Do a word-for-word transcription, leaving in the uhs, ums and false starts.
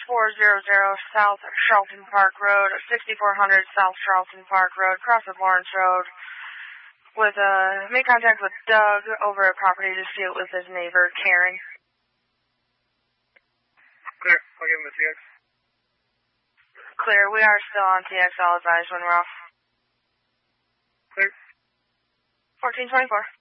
four hundred South Charlton Park Road, sixty-four hundred South Charlton Park Road, cross of Lawrence Road, with, uh, make contact with Doug over at property dispute with his neighbor, Karen. Clear. I'll give him a T X. Clear. We are still on T X. All advised when we're off. Clear. fourteen twenty-four.